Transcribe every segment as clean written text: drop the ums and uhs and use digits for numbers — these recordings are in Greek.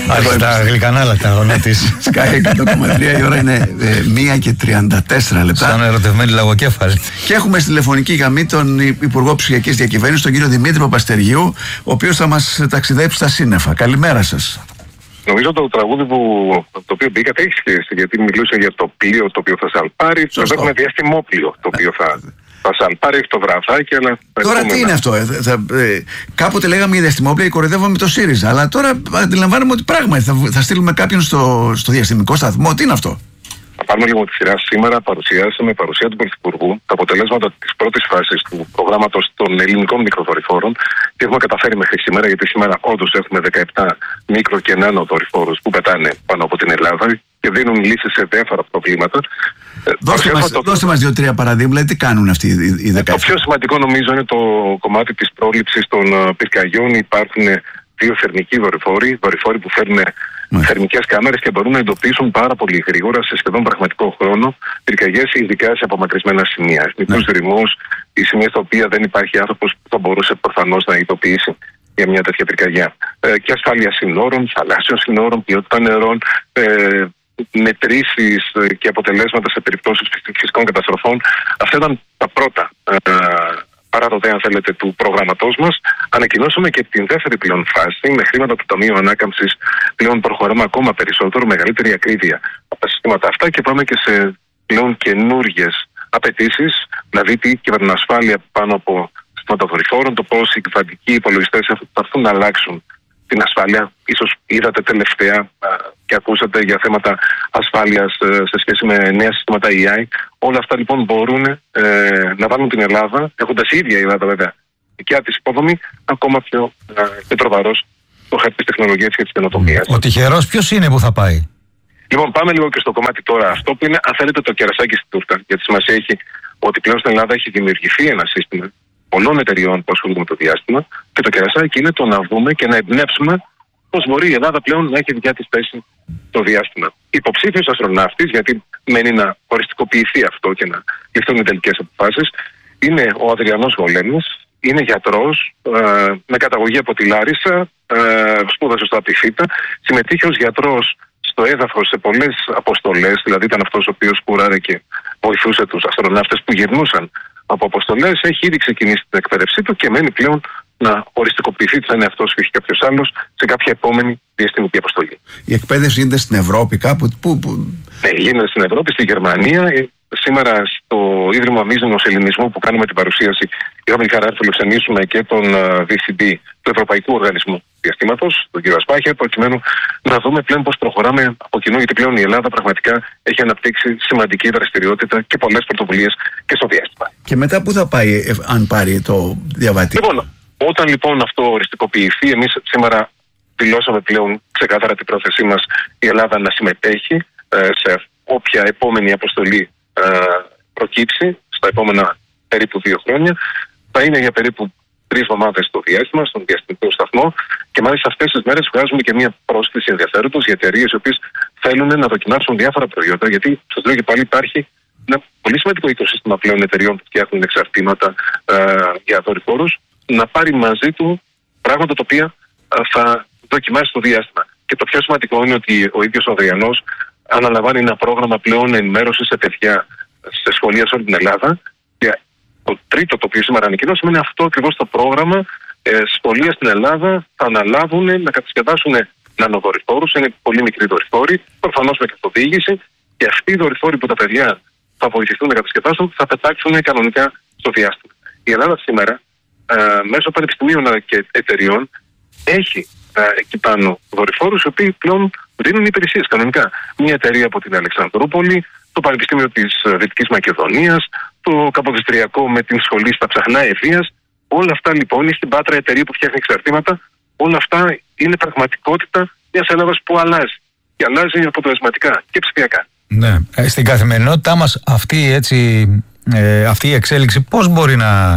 Τα γλυκανάλα τα αγωνία της Sky 100,3, η ώρα είναι 1:34 λεπτά. Σαν ερωτευμένη λαγοκέφαλη. Και έχουμε στη τηλεφωνική γραμμή τον Υπουργό Ψηφιακής Διακυβέρνησης, τον κύριο Δημήτρη Παπαστεργίου, ο οποίος θα μας ταξιδέψει στα σύννεφα. Καλημέρα σας. Νομίζω το τραγούδι το οποίο μπήκατε έχει σχέση, γιατί μιλούσε για το πλοίο το οποίο θα σαλπάρει. Τώρα έχουμε διαστημόπλοιο το οποίο θα σαλπάρει, έχει το βραδάκι. Αλλά τώρα τι είναι αυτό, κάποτε λέγαμε για διαστημόπλοια, κοροϊδεύαμε το ΣΥΡΙΖΑ. Αλλά τώρα αντιλαμβάνομαι ότι πράγματι θα στείλουμε κάποιον στο διαστημικό σταθμό. Τι είναι αυτό? Θα πάρουμε λίγο τη σειρά. Σήμερα παρουσιάσαμε παρουσία του Πρωθυπουργού τα αποτελέσματα της πρώτης φάσης του προγράμματος των ελληνικών μικροδορυφόρων και έχουμε καταφέρει μέχρι σήμερα, γιατί σήμερα όντως έχουμε 17 μικρο και νάνο δορυφόρους που πετάνε πάνω από την Ελλάδα και δίνουν λύσεις σε διάφορα προβλήματα. Δώστε μας 2-3 παραδείγματα, τι κάνουν αυτοί οι 17. Το πιο σημαντικό νομίζω είναι το κομμάτι της πρόληψης των πυρκαγιών. Υπάρχουν 2 θερμικοί δορυφόροι που φέρνουν θερμικές κάμερες και μπορούν να εντοπίσουν πάρα πολύ γρήγορα, σε σχεδόν πραγματικό χρόνο, πυρκαγιές, ειδικά σε απομακρυσμένα σημεία. Μικρούς δρυμούς ή σημεία στα οποία δεν υπάρχει άνθρωπος που θα μπορούσε προφανώς να ειδοποιήσει για μια τέτοια πυρκαγιά. Και ασφάλεια συνόρων, θαλάσσιων συνόρων, ποιότητα νερών, μετρήσεις και αποτελέσματα σε περιπτώσεις φυσικών καταστροφών. Αυτά ήταν τα πρώτα παράδοτε, αν θέλετε, του προγραμματός μας. Ανακοινώσαμε και την δεύτερη πλέον φάση με χρήματα του Ταμείου Ανάκαμψης. Πλέον προχωράμε ακόμα περισσότερο, μεγαλύτερη ακρίβεια από τα συστήματα αυτά και πάμε και σε πλέον καινούργιες απαιτήσεις, δηλαδή την κυβερνοασφάλεια πάνω από συστήματα δορυφόρων, το πώς οι κυβερνητικοί υπολογιστές θα έρθουν να αλλάξουν την ασφάλεια. Ίσως είδατε τελευταία και ακούσατε για θέματα ασφάλειας σε σχέση με νέα συστήματα AI. Όλα αυτά λοιπόν μπορούν να βάλουν την Ελλάδα, έχοντας η ίδια η Ελλάδα βέβαια δικιά της υποδομή, ακόμα πιο πετροβαρός το χάρτη της τεχνολογίας και της καινοτομίας. Ο τυχερός ποιος είναι που θα πάει? Λοιπόν, πάμε λίγο και στο κομμάτι τώρα αυτό που είναι, αν θέλετε, το κερασάκι στην τούρτα. Γιατί σημασία έχει ότι πλέον στην Ελλάδα έχει δημιουργηθεί ένα σύστημα πολλών εταιριών που ασχολούνται με το διάστημα και το κερασάκι είναι το να δούμε και να εμπνεύσουμε πώς μπορεί η Ελλάδα πλέον να έχει δικιά της θέση στο διάστημα. Υποψήφιος αστροναύτης, γιατί μένει να οριστικοποιηθεί αυτό και να ληφθούν οι τελικές αποφάσεις, είναι ο Αδριανός Γολέμης. Είναι γιατρός, με καταγωγή από τη Λάρισα, σπούδασε στο Απιθύτα, συμμετείχε ως γιατρός στο έδαφος σε πολλές αποστολές, δηλαδή ήταν αυτός ο οποίος κουράρε και βοηθούσε τους αστροναύτες που γυρνούσαν από αποστολές. Έχει ήδη ξεκινήσει την εκπαίδευσή του και μένει πλέον να οριστικοποιηθεί, θα είναι αυτός και όχι κάποιος άλλος, σε κάποια επόμενη διαστημική αποστολή. Η εκπαίδευση γίνεται στην Ευρώπη κάπου? Ναι, γίνεται στην Ευρώπη, στη Γερμανία. Σήμερα στο Ίδρυμα Μίζωνος Ελληνισμού που κάνουμε την παρουσίαση, είχαμε τη χαρά να φιλοξενήσουμε και τον διευθυντή του Ευρωπαϊκού Οργανισμού Διαστήματος, τον κύριο Ασπάχερ, προκειμένου να δούμε πλέον πώς προχωράμε από κοινού, γιατί πλέον η Ελλάδα πραγματικά έχει αναπτύξει σημαντική δραστηριότητα και πολλές πρωτοβουλίες και στο διάστημα. Και μετά πού θα πάει, αν πάρει το διαβατήριο? Λοιπόν, όταν λοιπόν αυτό οριστικοποιηθεί, εμείς σήμερα δηλώσαμε πλέον ξεκάθαρα την πρόθεσή μας η Ελλάδα να συμμετέχει σε όποια επόμενη αποστολή προκύψει στα επόμενα περίπου 2 χρόνια. Θα είναι για περίπου 3 εβδομάδες στο διάστημα, στον διαστημικό σταθμό, και μάλιστα αυτές τις μέρες βγάζουμε και μια πρόσκληση ενδιαφέροντος για εταιρείες οι οποίες θέλουν να δοκιμάσουν διάφορα προϊόντα. Γιατί σας λέω και πάλι, υπάρχει ένα πολύ σημαντικό οικοσύστημα πλέον εταιρεών που φτιάχνουν εξαρτήματα για δορυφόρους, να πάρει μαζί του πράγματα τα οποία θα δοκιμάσει στο διάστημα. Και το πιο σημαντικό είναι ότι ο ίδιος ο Αδριανός αναλαμβάνει ένα πρόγραμμα πλέον ενημέρωσης σε παιδιά σε σχολεία σε όλη την Ελλάδα. Και το τρίτο το οποίο σήμερα ανακοινώσαμε είναι αυτό ακριβώς το πρόγραμμα. Σχολεία στην Ελλάδα θα αναλάβουν να κατασκευάσουν νανοδορυφόρους, είναι πολύ μικροί δορυφόροι, προφανώς με καθοδήγηση, και αυτοί οι δορυφόροι που τα παιδιά θα βοηθηθούν να κατασκευάσουν θα πετάξουν κανονικά στο διάστημα. Η Ελλάδα σήμερα, μέσω πανεπιστημίων και εταιριών, έχει εκεί πάνω δορυφόρους οι οποίοι πλέον δίνουν υπηρεσίες κανονικά. Μια εταιρεία από την Αλεξανδρούπολη, το Πανεπιστήμιο της Δυτικής Μακεδονίας, το Καποδιστριακό με την σχολή στα Ψαχνά Ευθείας. Όλα αυτά λοιπόν, είναι στην Πάτρα εταιρεία που φτιάχνει εξαρτήματα. Όλα αυτά είναι πραγματικότητα μιας Ελλάδας που αλλάζει. Και αλλάζει αποτελεσματικά και ψηφιακά. Ναι. Στην καθημερινότητά μας αυτή η εξέλιξη πώς μπορεί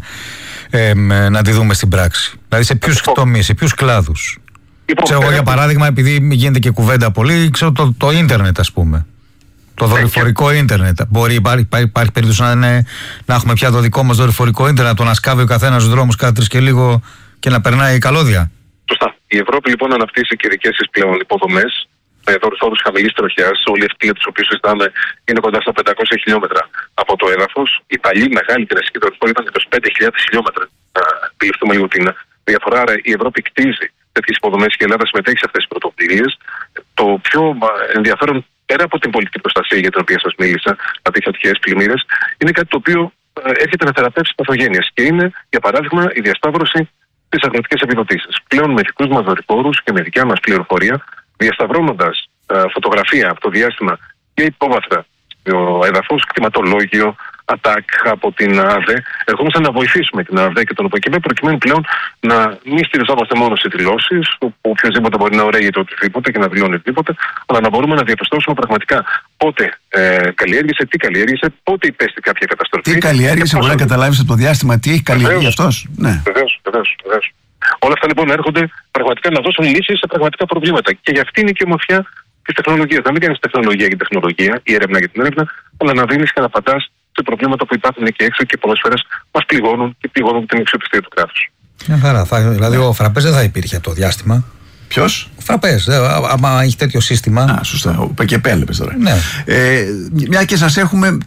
να τη δούμε στην πράξη? Δηλαδή σε ποιους τομείς, σε ποιους κλάδους? Ξέρω εγώ για παράδειγμα, επειδή γίνεται και κουβέντα πολύ, ξέρω το ίντερνετ, ας πούμε. Το δορυφορικό ίντερνετ. Υπάρχει περίπτωση να έχουμε πια το δικό μας δορυφορικό ίντερνετ, το να σκάβει ο καθένας στους δρόμους κάθε 3 και λίγο και να περνάει καλώδια? Σωστά. Η Ευρώπη λοιπόν αναπτύσσει και δικές της πλέον υποδομές με δορυφόρους χαμηλής τροχιάς. Όλοι αυτοί για τους οποίους συζητάμε είναι κοντά στα 500 χιλιόμετρα από το έδαφος. Οι παλιοί μεγάλοι κινέζικοι δορυφόροι ήταν 25.000 χιλιόμετρα. Να αντιληφθούμε λίγο την διαφορά. Άρα η Ευρώπη κτίζει τέτοιες υποδομές και η Ελλάδα συμμετέχει σε αυτές τις πρωτοβουλίες. Το πιο ενδιαφέρον, πέρα από την πολιτική προστασία για την οποία σας μίλησα, δηλαδή φωτιές, πλημμύρες, είναι κάτι το οποίο έρχεται να θεραπεύσει παθογένειες. Και είναι, για παράδειγμα, η διασταύρωση στις αγροτικές επιδοτήσεις. Πλέον με δικούς μας δορυφόρους και με δικιά μας πληροφορία, διασταυρώνοντας φωτογραφία από το διάστημα και υπόβαθρα στο έδαφος, κτηματολόγιο, ΑΤΑΚ από την ΑΔΕ, ερχόμαστε να βοηθήσουμε την ΑΔΕ και τον ΟΠΕΚΕΒΕ προκειμένου πλέον να μην στηριζόμαστε μόνο σε δηλώσεις, όπου οποιοδήποτε μπορεί να ωραίγεται οτιδήποτε και να δηλώνει οτιδήποτε, αλλά να μπορούμε να διαπιστώσουμε πραγματικά πότε καλλιέργησε, τι καλλιέργησε, πότε υπέστη κάποια καταστροφή. Τι καλλιέργησε, μπορεί να καταλάβει από το διάστημα τι έχει καλλιεργήσει αυτός. Ναι. Βεβαίως. Όλα αυτά λοιπόν έρχονται πραγματικά να δώσουν λύσεις σε πραγματικά προβλήματα. Και γι' αυτή είναι και η ομορφιά της τεχνολογίας. Να μην κάνεις τεχνολογία για τεχνολογία, η έρευνα για την έρευνα, αλλά να δίνεις και να απαντάς σε προβλήματα που υπάρχουν εκεί έξω και πολλές φορές μας πληγώνουν και πληγώνουν την αξιοπιστία του κράτους. Μια χαρά. Δηλαδή ο Φραπές δεν θα υπήρχε από το διάστημα. Ποιος? Ο Φραπές. Άμα έχει τέτοιο σύστημα. Α, σωστά. Ο ΠΚΠ έλεγες τώρα. Ναι. Μια και σας έχουμε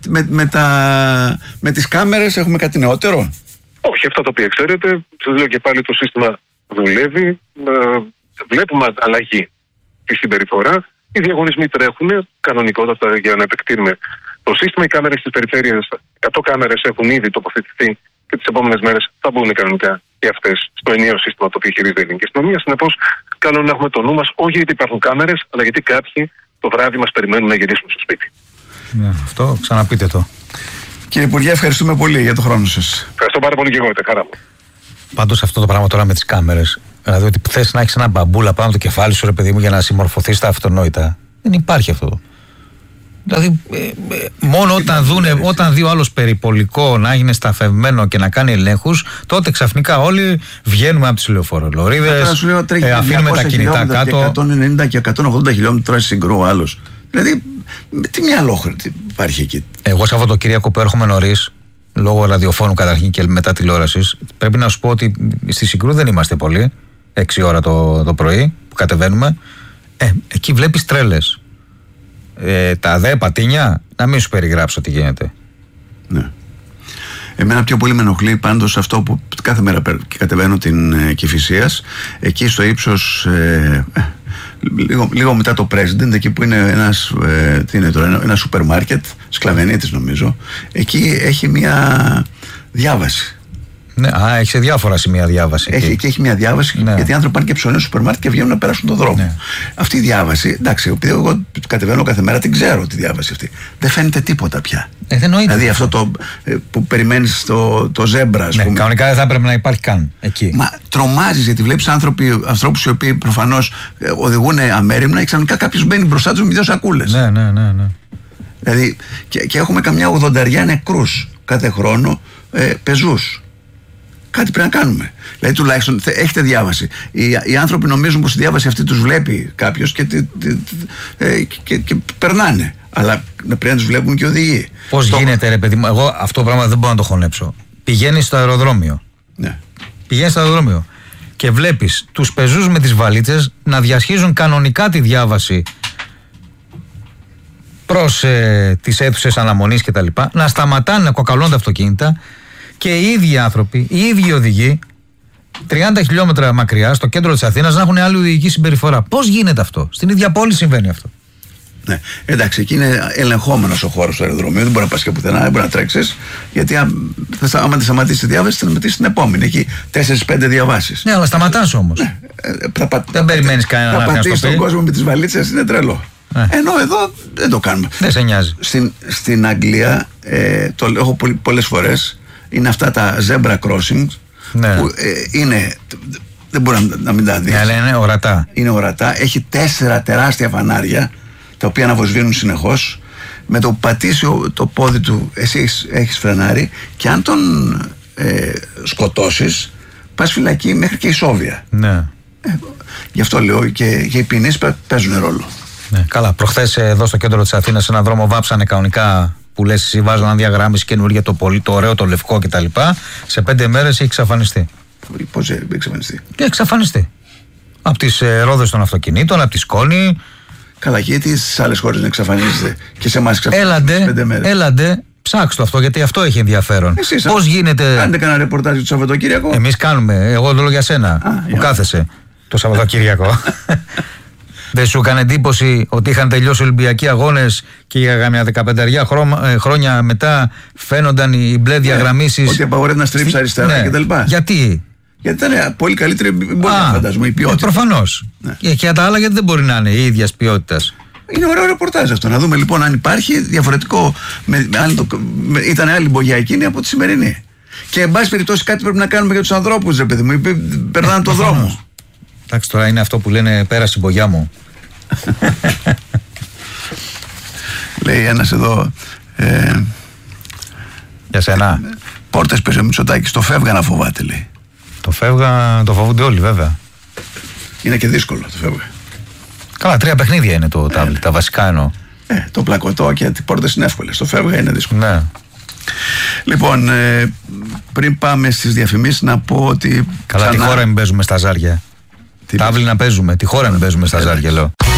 με τις κάμερες, έχουμε κάτι νεότερο. Όχι, αυτά τα οποία ξέρετε, σας λέω και πάλι το σύστημα δουλεύει. Βλέπουμε αλλαγή στη συμπεριφορά. Οι διαγωνισμοί τρέχουν κανονικότατα για να επεκτείνουμε το σύστημα. Οι κάμερες της περιφέρειας, 100 κάμερες έχουν ήδη τοποθετηθεί και τις επόμενες μέρες θα μπουν κανονικά και αυτές στο ενιαίο σύστημα το οποίο χειρίζεται η ελληνική αστυνομία. Συνεπώς, καλό να έχουμε το νου μας, όχι γιατί υπάρχουν κάμερες, αλλά γιατί κάποιοι το βράδυ μας περιμένουν να γυρίσουμε στο σπίτι. Ναι, αυτό ξαναπείτε το. Κύριε Υπουργέ, ευχαριστούμε πολύ για τον χρόνο σας. Ευχαριστώ πάρα πολύ και εγώ, ήταν χαρά μου. Πάντως αυτό το πράγμα τώρα με τις κάμερες, δηλαδή ότι θες να έχεις ένα μπαμπούλα πάνω από το κεφάλι σου, ρε παιδί μου, για να συμμορφωθείς στα αυτονόητα. Δεν υπάρχει αυτό. Δηλαδή, μόνο όταν δει ο άλλος περιπολικό να είναι σταθευμένο και να κάνει ελέγχους, τότε ξαφνικά όλοι βγαίνουμε από τις λεωφορολορίδες, αφήνουμε τα κινητά κάτω. 190 και 180 χιλιόμετρα συγκρού ο άλλος. Δηλαδή, τι μυαλό υπάρχει εκεί. Εγώ Σαββατοκύριακο που έρχομαι νωρίς, λόγω ραδιοφώνου καταρχήν και μετά τηλεόρασης, πρέπει να σου πω ότι στη Συγκρού δεν είμαστε πολλοί. 6 ώρα το πρωί που κατεβαίνουμε. Εκεί βλέπεις τρέλες. Τα δε πατίνια, να μην σου περιγράψω τι γίνεται. Ναι. Εμένα πιο πολύ με ενοχλεί πάντως αυτό που κάθε μέρα και κατεβαίνω την Κηφισίας, εκεί στο ύψος λίγο μετά το President, εκεί που είναι ένα σούπερ μάρκετ, Σκλαβενίτης νομίζω, εκεί έχει μια διάβαση. Ναι, έχει σε διάφορα σημεία διάβαση. Έχει μια διάβαση, ναι. Γιατί οι άνθρωποι πάνε και ψωνίζουν στο σούπερ μάρκετ και βγαίνουν να περάσουν τον δρόμο. Ναι. Αυτή η διάβαση, εντάξει, επειδή εγώ κατεβαίνω κάθε μέρα, την ξέρω τη διάβαση αυτή. Δεν φαίνεται τίποτα πια. Δεν νοείται. Δηλαδή αυτό που περιμένεις το ζέμπρα, ας πούμε. Κανονικά δεν θα έπρεπε να υπάρχει καν εκεί. Μα τρομάζεις γιατί βλέπεις ανθρώπους οι οποίοι προφανώς οδηγούν αμέριμνα και ξαφνικά κάποιος μπαίνει μπροστά τους με 2 σακούλες. Ναι. Δηλαδή και έχουμε καμιά 80 νεκρούς κάθε χρόνο πεζούς. Κάτι πρέπει να κάνουμε. Δηλαδή τουλάχιστον έχετε διάβαση. Οι άνθρωποι νομίζουν πως η διάβαση αυτή τους βλέπει κάποιος και περνάνε. Αλλά πρέπει να τους βλέπουν και οδηγοί. Πώς γίνεται, ρε παιδί μου, εγώ αυτό το πράγμα δεν μπορώ να το χωνέψω. Πηγαίνεις στο αεροδρόμιο. Ναι. Πηγαίνεις στο αεροδρόμιο και βλέπεις τους πεζούς με τις βαλίτσες να διασχίζουν κανονικά τη διάβαση προς τις αίθουσες αναμονής κτλ. Να σταματάνε, να κοκαλώνται αυτοκίνητα. Και οι ίδιοι άνθρωποι, οι ίδιοι οδηγοί, 30 χιλιόμετρα μακριά, στο κέντρο της Αθήνας, να έχουν άλλη οδηγική συμπεριφορά. Πώς γίνεται αυτό? Στην ίδια πόλη συμβαίνει αυτό. Ναι, εντάξει, εκεί είναι ελεγχόμενος ο χώρος του αεροδρομίου. Δεν μπορεί να πας και πουθενά, δεν μπορεί να τρέξεις. Γιατί άμα τη σταματήσει τη διάβαση, θα σταματήσει την επόμενη. Εκεί 4-5 διαβάσεις. Ναι, αλλά σταματάς όμως. Ναι, δεν περιμένεις κανένα να πατήσεις τον κόσμο με τις βαλίτσες, είναι τρελό. Ενώ εδώ δεν το κάνουμε. Δεν σε νοιάζει. Στην Αγγλία, το έχω πολλές φορές. Είναι αυτά τα zebra crossings, ναι. Που είναι, δεν μπορεί να μην τα δεις. Ναι, είναι ορατά. Είναι ορατά, έχει 4 τεράστια φανάρια τα οποία αναβοσβήνουν συνεχώς. Με το που πατήσει το πόδι του, εσύ έχεις φρενάρι και αν τον σκοτώσεις, πας φυλακή μέχρι και ισόβια. Ναι. Γι' αυτό λέω και οι ποινές παίζουν ρόλο. Ναι. Καλά, προχθές εδώ στο κέντρο της Αθήνας, σε έναν δρόμο βάψανε κανονικά. Που λες εσύ, βάζω να διαγράμμιση καινούργια το πολύ, το ωραίο, το λευκό κτλ. Σε 5 μέρες έχει εξαφανιστεί. Πώς έχει εξαφανιστεί? Εξαφανιστεί. Από τις ρόδες των αυτοκινήτων, από τη σκόνη. Καλά, γιατί στις άλλες χώρες να εξαφανίζεται και σε εμάς εξαφανίζεται. Έλαντε, ψάξτε αυτό, γιατί αυτό έχει ενδιαφέρον. Πώς γίνεται. Κάνετε κανένα ρεπορτάζ το Σαββατοκύριακο? Εμείς κάνουμε. Εγώ το λέω για σένα που κάθεσαι το Σαββατοκύριακο. Δεν σου έκανε εντύπωση ότι είχαν τελειώσει οι Ολυμπιακοί αγώνες και για καμιά 15 χρόνια μετά φαίνονταν οι μπλε διαγραμμίσεις? Ότι απαγορεύει να στρίψει αριστερά κτλ. Γιατί? Γιατί ήταν πολύ καλύτερη εμπορία, φαντάζομαι, η ποιότητα. Προφανώς. Και για τα άλλα, γιατί δεν μπορεί να είναι η ίδια ποιότητα. Είναι ωραίο ρεπορτάζ αυτό. Να δούμε λοιπόν αν υπάρχει διαφορετικό. Ήταν άλλη μπογιά εκείνη από τη σημερινή. Και εν πάση περιπτώσει κάτι πρέπει να κάνουμε για τους ανθρώπους, ρε παιδί μου. Περνάνε τον δρόμο. Εντάξει, τώρα είναι αυτό που λένε πέρασε η μπογιά μου. Λέει ένας εδώ. Για σένα. Πόρτες πες ο Μητσοτάκης, το φεύγα να φοβάται, λέει. Το φεύγα, το φοβούνται όλοι βέβαια. Είναι και δύσκολο το φεύγα. Καλά, 3 παιχνίδια είναι το τάβλι, τα βασικά εννοώ. Το πλακωτό και οι πόρτες είναι εύκολες. Το φεύγα είναι δύσκολο. Ναι. Λοιπόν, πριν πάμε στις διαφημίσεις να πω ότι. Καλά, τη χώρα μην παίζουμε στα ζάρια. Τάβλι να παίζουμε, τη χώρα μην παίζουμε στα ζάρια, λέω.